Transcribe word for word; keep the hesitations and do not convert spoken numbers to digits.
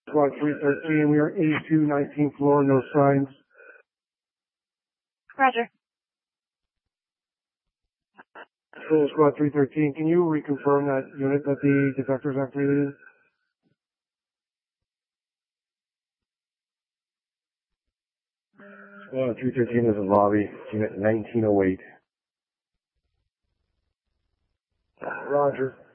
Squad three thirteen, we are eighty-two, nineteenth floor, no signs. Roger. Control Squad three thirteen, can you reconfirm that unit that the detector is activated? Squad three thirteen is in lobby, unit nineteen oh eight. Roger.